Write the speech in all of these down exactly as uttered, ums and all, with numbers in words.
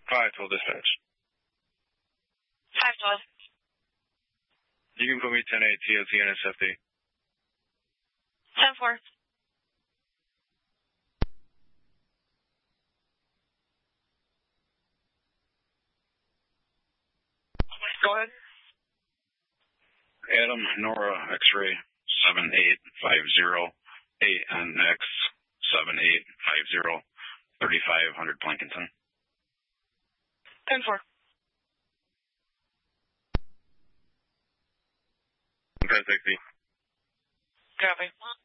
five twelve dispatch. five twelve. You can put me ten eight T O T N S F D. ten four. Go ahead. Adam, Nora, X-ray, seven eight five zero, A N X, seven eight five zero, thirty-five hundred Plankinson. ten four. ten sixty. Copy.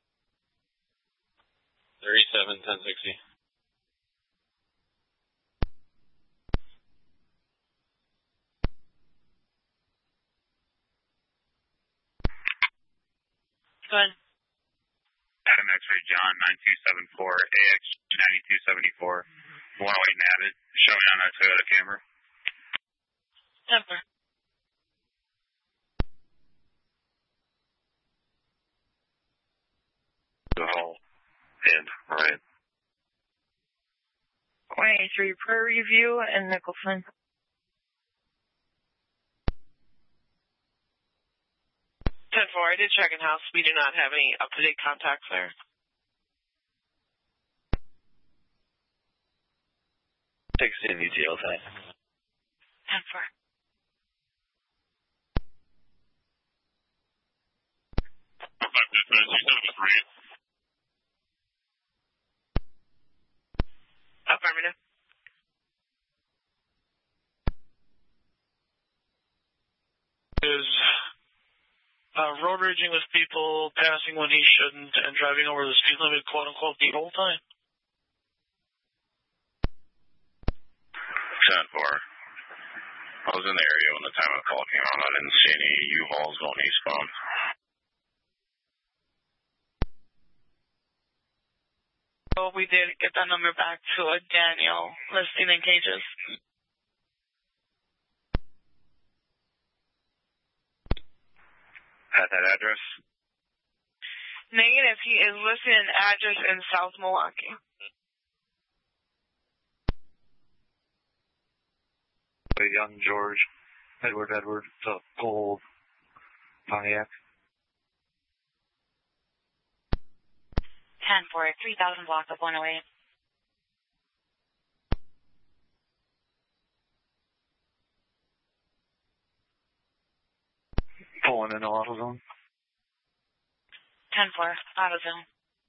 thirty-seven ten sixty. Go ahead. Adam X-ray John, nine two seven four, A X ninety-two seventy-four, one oh eight Abbott, showing on a Toyota Camry. ten four. The hall. And, right. twenty-three Prairie View and Nicholson. ten four, I did check in house. We do not have any up-to-date contacts there. sixteen U T L time. ten four. Affirmative. Is uh, road raging with people, passing when he shouldn't, and driving over the speed limit, quote unquote, the whole time. ten four. I was in the area when the time of the call came out. I didn't see any U-Hauls going eastbound. So we did get that number back to a Daniel listing in cages. At that address? Negative, he is listed an address in South Milwaukee. Young George, Edward Edward, the gold Pontiac. ten four, three thousand block of one oh eight. Pulling into AutoZone. ten four, AutoZone.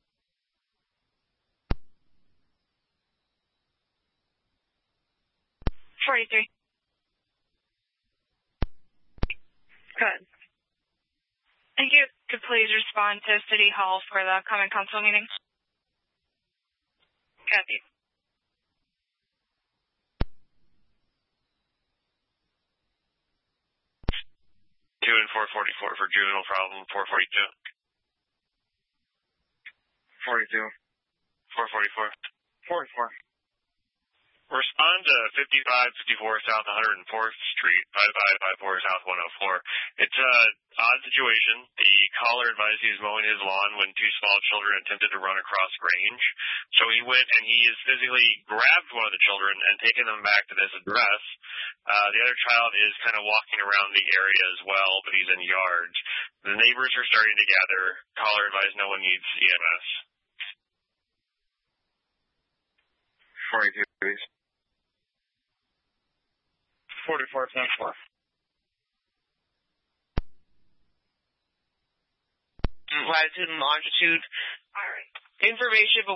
forty-three. Good. Thank you. Could please respond to City Hall for the coming council meeting? Copy. Two and four forty-four for juvenile problem, four forty-two. forty-two. four forty-four. forty-four. Respond to fifty-five fifty-four South one hundred fourth Street, five five five four South one oh four. It's a odd situation. The caller advised he was mowing his lawn when two small children attempted to run across range. So he went and he has physically grabbed one of the children and taken them back to this address. Uh, the other child is kind of walking around the area as well, but he's in yards. The neighbors are starting to gather. Caller advised no one needs E M S. forty-two, please. forty-four, ten four. Latitude and longitude. All right. Information